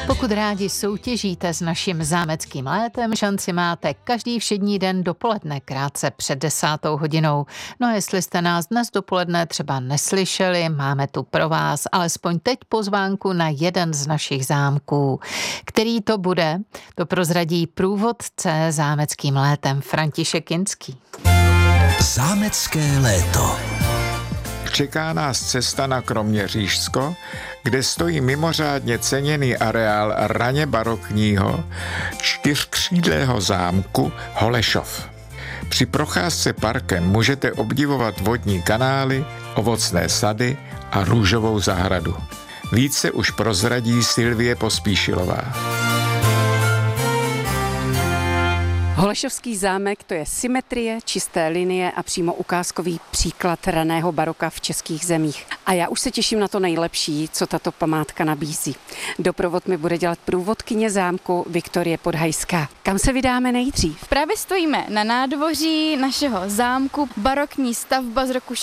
Pokud rádi soutěžíte s naším zámeckým létem, šanci máte každý všední den dopoledne, krátce před 10. hodinou. No a jestli jste nás dnes dopoledne třeba neslyšeli, máme tu pro vás alespoň teď pozvánku na jeden z našich zámků. Který to bude, to prozradí průvodce zámeckým létem František Kinský. Zámecké léto. Čeká nás cesta na Kroměřížsko, kde stojí mimořádně ceněný areál raně barokního čtyřkřídlého zámku Holešov. Při procházce parkem můžete obdivovat vodní kanály, ovocné sady a růžovou zahradu. Více už prozradí Sylvie Pospíšilová. Holešovský zámek, to je symetrie, čisté linie a přímo ukázkový příklad raného baroka v českých zemích. A já už se těším na to nejlepší, co tato památka nabízí. Doprovod mi bude dělat průvodkyně zámku Viktorie Podhajská. Kam se vydáme nejdřív? Právě stojíme na nádvoří našeho zámku, barokní stavba z roku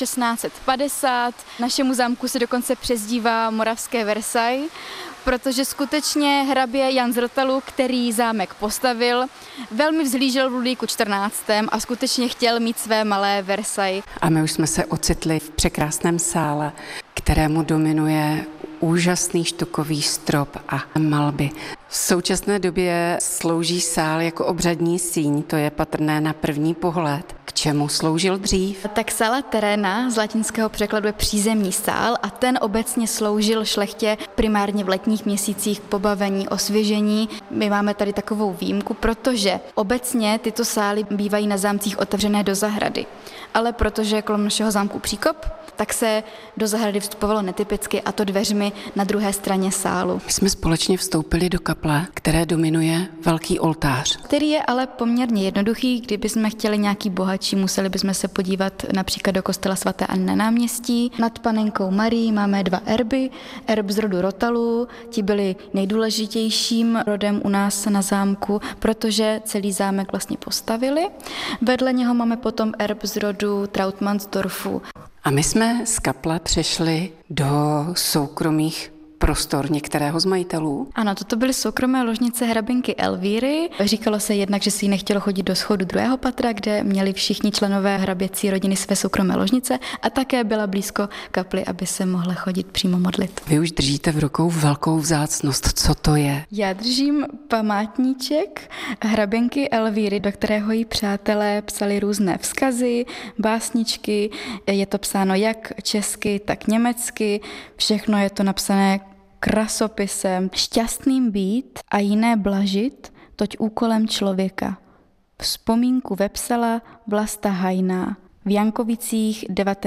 1650. Našemu zámku se dokonce přezdívá Moravské Versailles, protože skutečně hrabě Jan z Rotalu, který zámek postavil, velmi vzhlížel v Ludvíku 14. a skutečně chtěl mít své malé Versailles. A my už jsme se ocitli v překrásném sále, kterému dominuje úžasný štukový strop a malby. V současné době slouží sál jako obřadní síň, to je patrné na první pohled. K čemu sloužil dřív? Tak sala teréna z latinského překladu je přízemní sál a ten obecně sloužil šlechtě primárně v letních měsících k pobavení, osvěžení. My máme tady takovou výjimku, protože obecně tyto sály bývají na zámcích otevřené do zahrady. Ale protože je kolem našeho zámku příkop, tak se do zahrady vstupovalo netypicky, a to dveřmi na druhé straně sálu. My jsme společně vstoupili do kaple, které dominuje velký oltář. Který je ale poměrně jednoduchý. Kdybychom chtěli nějaký bohatší, museli bychom se podívat například do kostela svaté Anny na náměstí. Nad panenkou Marii máme 2 erby. Erb z rodu Rotalů, ti byli nejdůležitějším rodem u nás na zámku, protože celý zámek vlastně postavili. Vedle něho máme potom erb z rodu Trautmannsdorfu. A my jsme z kaple přešli do soukromých prostor některého z majitelů. Ano, toto byly soukromé ložnice hraběnky Elvíry. Říkalo se jednak, že si jí nechtělo chodit do schodu 2. patra, kde měli všichni členové hraběcí rodiny své soukromé ložnice a také byla blízko kapli, aby se mohla chodit přímo modlit. Vy už držíte v rukou velkou vzácnost. Co to je? Já držím památníček hraběnky Elvíry, do kterého jí přátelé psali různé vzkazy, básničky. Je to psáno jak česky, tak německy. Všechno je to napsané krasopisem. Šťastným být a jiné blažit, toť úkolem člověka. Vzpomínku vepsala Vlasta Hajná v Jankovicích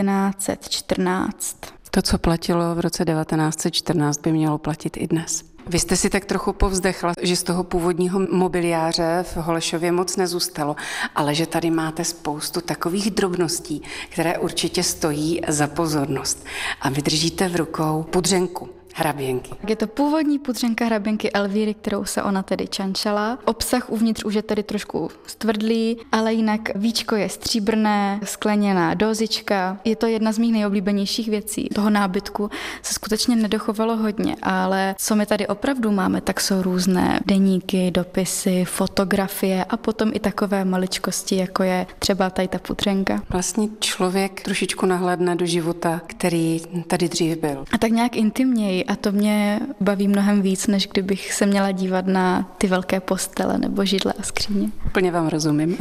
1914. To, co platilo v roce 1914, by mělo platit i dnes. Vy jste si tak trochu povzdechla, že z toho původního mobiliáře v Holešově moc nezůstalo, ale že tady máte spoustu takových drobností, které určitě stojí za pozornost. A vy držíte v rukou pudřenku hraběnky. Je to původní pudřenka hraběnky Elvíry, kterou se ona tedy čančala. Obsah uvnitř už je tedy trošku stvrdlý, ale jinak víčko je stříbrné, skleněná dozička. Je to jedna z mých nejoblíbenějších věcí. Toho nábytku se skutečně nedochovalo hodně, ale co my tady opravdu máme, tak jsou různé deníky, dopisy, fotografie a potom i takové maličkosti, jako je třeba tady ta pudřenka. Vlastně člověk trošičku nahlédne do života, který tady dřív byl. A tak nějak intimněji. A to mě baví mnohem víc, než kdybych se měla dívat na ty velké postele nebo židle a skříně. Plně vám rozumím.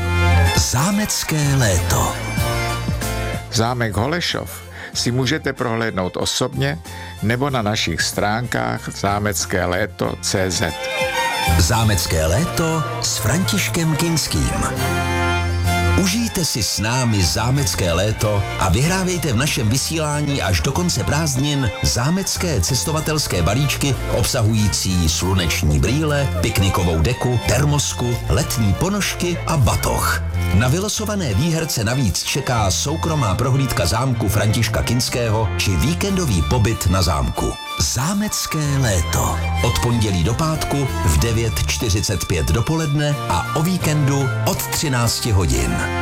Zámecké léto. Zámek Holešov si můžete prohlédnout osobně nebo na našich stránkách zámeckéléto.cz. Zámecké léto s Františkem Kinským. Užijte si s námi zámecké léto a vyhrávejte v našem vysílání až do konce prázdnin zámecké cestovatelské balíčky obsahující sluneční brýle, piknikovou deku, termosku, letní ponožky a batoh. Na vylosované výherce navíc čeká soukromá prohlídka zámku Františka Kinského či víkendový pobyt na zámku. Zámecké léto. Od pondělí do pátku v 9:45 dopoledne a o víkendu od 13 hodin.